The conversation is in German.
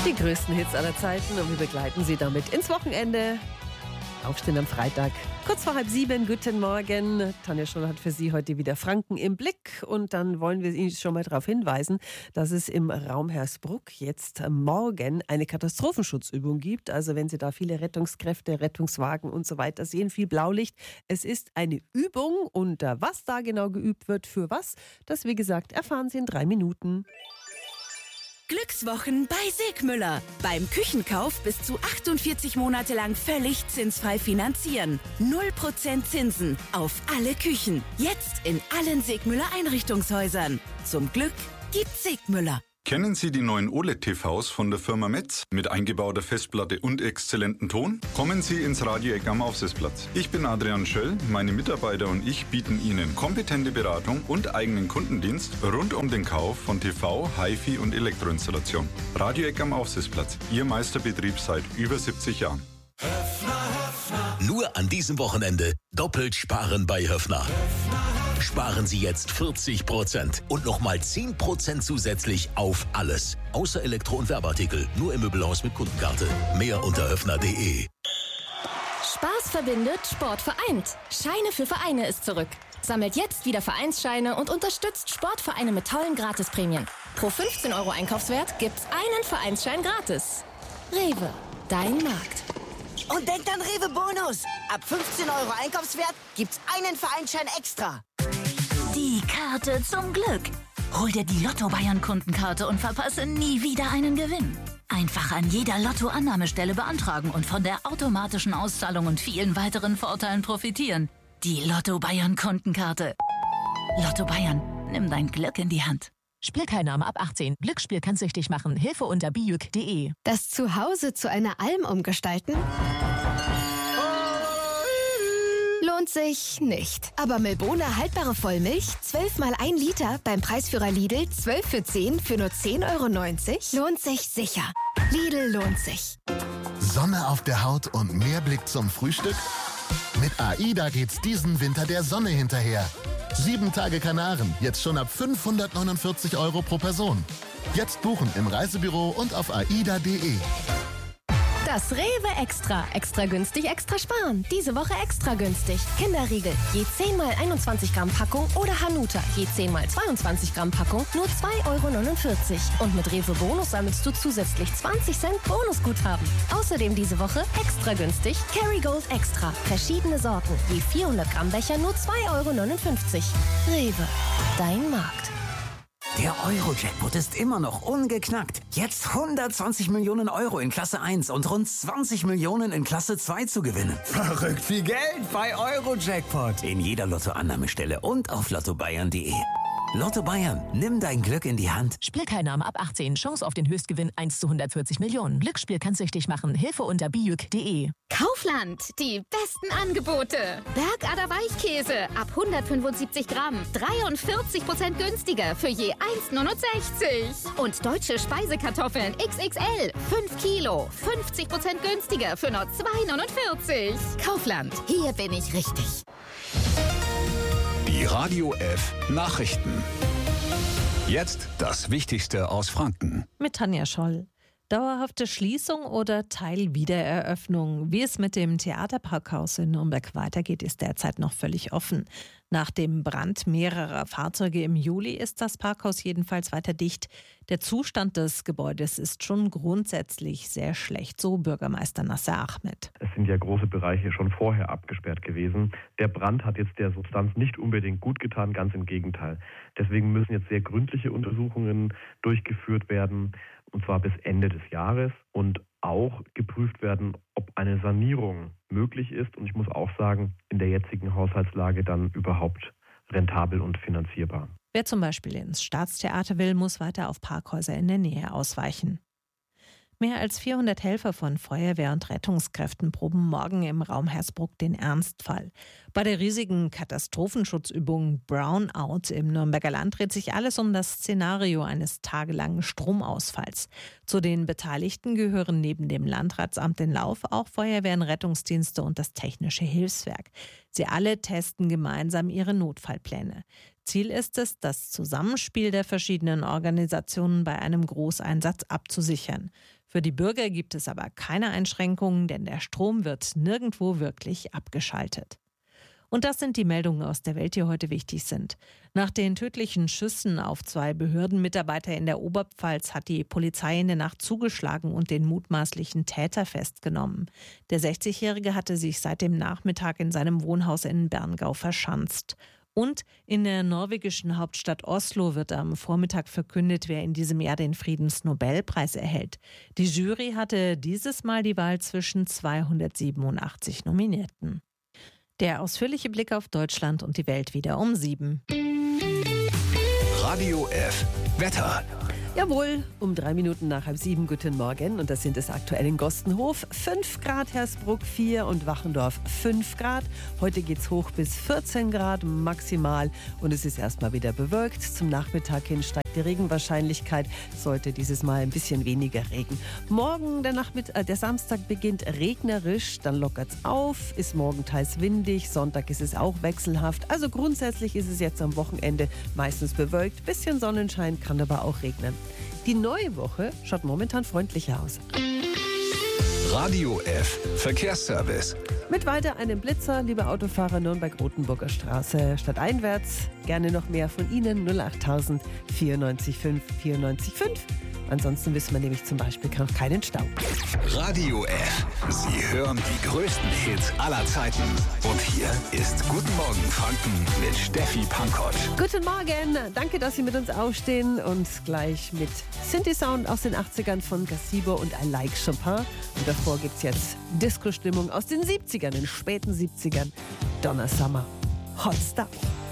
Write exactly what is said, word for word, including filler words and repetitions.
Die größten Hits aller Zeiten und wir begleiten Sie damit ins Wochenende. Aufstehen am Freitag, kurz vor halb sieben. Guten Morgen. Tanja Scholl hat für Sie heute wieder Franken im Blick. Und dann wollen wir Ihnen schon mal darauf hinweisen, dass es im Raum Hersbruck jetzt morgen eine Katastrophenschutzübung gibt. Also wenn Sie da viele Rettungskräfte, Rettungswagen und so weiter sehen, viel Blaulicht. Es ist eine Übung und was da genau geübt wird, für was, das wie gesagt erfahren Sie in drei Minuten. Glückswochen bei Segmüller. Beim Küchenkauf bis zu achtundvierzig Monate lang völlig zinsfrei finanzieren. null Prozent Zinsen auf alle Küchen. Jetzt in allen Segmüller Einrichtungshäusern. Zum Glück gibt's Segmüller. Kennen Sie die neuen O L E D-T Vs von der Firma Metz mit eingebauter Festplatte und exzellentem Ton? Kommen Sie ins Radio-Eck am Aufsitzplatz. Ich bin Adrian Schöll, meine Mitarbeiter und ich bieten Ihnen kompetente Beratung und eigenen Kundendienst rund um den Kauf von T V, Hi-Fi und Elektroinstallation. Radio-Eck am Aufsitzplatz, Ihr Meisterbetrieb seit über siebzig Jahren. Nur an diesem Wochenende doppelt sparen bei Höffner. Sparen Sie jetzt vierzig Prozent und nochmal zehn Prozent zusätzlich auf alles. Außer Elektro- und Werbeartikel. Nur im Möbelhaus mit Kundenkarte. Mehr unter höffner punkt de. Spaß verbindet, Sport vereint. Scheine für Vereine ist zurück. Sammelt jetzt wieder Vereinsscheine und unterstützt Sportvereine mit tollen Gratisprämien. Pro fünfzehn Euro Einkaufswert gibt's einen Vereinsschein gratis. Rewe, dein Markt. Und denkt an Rewe Bonus. Ab fünfzehn Euro Einkaufswert gibt's einen Vereinsschein extra. Die Karte zum Glück. Hol dir die Lotto Bayern Kundenkarte und verpasse nie wieder einen Gewinn. Einfach an jeder Lotto-Annahmestelle beantragen und von der automatischen Auszahlung und vielen weiteren Vorteilen profitieren. Die Lotto Bayern Kundenkarte. Lotto Bayern, nimm dein Glück in die Hand. Spielteilnahme ab achtzehn. Glücksspiel kann süchtig machen. Hilfe unter bijuk punkt de. Das Zuhause zu einer Alm umgestalten? Lohnt sich nicht. Aber Milbona haltbare Vollmilch, zwölf mal ein Liter, beim Preisführer Lidl, zwölf für zehn für nur zehn Euro neunzig, lohnt sich sicher. Lidl lohnt sich. Sonne auf der Haut und mehr Blick zum Frühstück? Mit AIDA geht's diesen Winter der Sonne hinterher. Sieben Tage Kanaren, jetzt schon ab fünfhundertneunundvierzig Euro pro Person. Jetzt buchen im Reisebüro und auf aida punkt de. Das Rewe Extra. Extra günstig, extra sparen. Diese Woche extra günstig. Kinderriegel. Je zehn mal einundzwanzig Gramm Packung oder Hanuta. Je zehn mal zweiundzwanzig Gramm Packung. Nur zwei Euro neunundvierzig. Und mit Rewe Bonus sammelst du zusätzlich zwanzig Cent Bonusguthaben. Außerdem diese Woche extra günstig. Kerrygold Extra. Verschiedene Sorten. Je vierhundert Gramm Becher nur zwei Euro neunundfünfzig. Rewe. Dein Markt. Der Euro-Jackpot ist immer noch ungeknackt. Jetzt hundertzwanzig Millionen Euro in Klasse eins und rund zwanzig Millionen in Klasse zwei zu gewinnen. Verrückt viel Geld bei Euro-Jackpot. In jeder Lottoannahmestelle und auf lotto bayern punkt de. Lotto Bayern, nimm dein Glück in die Hand. Spielteilnahme ab achtzehn. Chance auf den Höchstgewinn eins zu hundertvierzig Millionen. Glücksspiel kann süchtig machen. Hilfe unter bijuk punkt de. Kaufland, die besten Angebote. Bergader Weichkäse ab hundertfünfundsiebzig Gramm. dreiundvierzig Prozent günstiger für je eins neunundsechzig. Und deutsche Speisekartoffeln X X L. fünf Kilo. fünfzig Prozent günstiger für nur zwei neunundvierzig. Kaufland, hier bin ich richtig. Die Radio F Nachrichten. Jetzt das Wichtigste aus Franken. Mit Tanja Scholl. Dauerhafte Schließung oder Teilwiedereröffnung? Wie es mit dem Theaterparkhaus in Nürnberg weitergeht, ist derzeit noch völlig offen. Nach dem Brand mehrerer Fahrzeuge im Juli ist das Parkhaus jedenfalls weiter dicht. Der Zustand des Gebäudes ist schon grundsätzlich sehr schlecht, so Bürgermeister Nasser Ahmed. Es sind ja große Bereiche schon vorher abgesperrt gewesen. Der Brand hat jetzt der Substanz nicht unbedingt gut getan, ganz im Gegenteil. Deswegen müssen jetzt sehr gründliche Untersuchungen durchgeführt werden, und zwar bis Ende des Jahres, und auch geprüft werden, ob eine Sanierung möglich ist. Und ich muss auch sagen, in der jetzigen Haushaltslage dann überhaupt rentabel und finanzierbar. Wer zum Beispiel ins Staatstheater will, muss weiter auf Parkhäuser in der Nähe ausweichen. Mehr als vierhundert Helfer von Feuerwehr und Rettungskräften proben morgen im Raum Hersbruck den Ernstfall. Bei der riesigen Katastrophenschutzübung Brownout im Nürnberger Land dreht sich alles um das Szenario eines tagelangen Stromausfalls. Zu den Beteiligten gehören neben dem Landratsamt in Lauf auch Feuerwehren, Rettungsdienste und das Technische Hilfswerk. Sie alle testen gemeinsam ihre Notfallpläne. Ziel ist es, das Zusammenspiel der verschiedenen Organisationen bei einem Großeinsatz abzusichern. Für die Bürger gibt es aber keine Einschränkungen, denn der Strom wird nirgendwo wirklich abgeschaltet. Und das sind die Meldungen aus der Welt, die heute wichtig sind. Nach den tödlichen Schüssen auf zwei Behördenmitarbeiter in der Oberpfalz hat die Polizei in der Nacht zugeschlagen und den mutmaßlichen Täter festgenommen. Der sechzigjährige hatte sich seit dem Nachmittag in seinem Wohnhaus in Berngau verschanzt. Und in der norwegischen Hauptstadt Oslo wird am Vormittag verkündet, wer in diesem Jahr den Friedensnobelpreis erhält. Die Jury hatte dieses Mal die Wahl zwischen zweihundertsiebenundachtzig Nominierten. Der ausführliche Blick auf Deutschland und die Welt wieder um sieben. Radio F. Wetter. Jawohl, um drei Minuten nach halb sieben, guten Morgen. Und das sind es aktuell in Gostenhof. fünf Grad, Hersbruck vier und Wachendorf fünf Grad. Heute geht's hoch bis vierzehn Grad maximal und es ist erstmal wieder bewölkt. Zum Nachmittag hin steigt die Regenwahrscheinlichkeit, sollte dieses Mal ein bisschen weniger Regen. Morgen, der, Nachmitt- äh, der Samstag beginnt regnerisch, dann lockert's auf, ist morgen teils windig, Sonntag ist es auch wechselhaft. Also grundsätzlich ist es jetzt am Wochenende meistens bewölkt, bisschen Sonnenschein, kann aber auch regnen. Die neue Woche schaut momentan freundlicher aus. Radio F. Verkehrsservice. Mit weiter einem Blitzer, liebe Autofahrer, Nürnberg-Rotenburger Straße stadteinwärts. Gerne noch mehr von Ihnen, null acht tausend vierundneunzig fünf vierundneunzig fünf. Ansonsten wissen wir nämlich zum Beispiel keinen Stau. Radio F. Sie hören die größten Hits aller Zeiten. Und hier ist Guten Morgen Franken mit Steffi Pankott. Guten Morgen, danke, dass Sie mit uns aufstehen. Und gleich mit Synthi-Sound aus den achtzigern von Gazebo und I Like Chopin. Und davor gibt's jetzt Disco-Stimmung aus den siebzigern, den späten siebzigern. Donna Summer, Hot Stuff.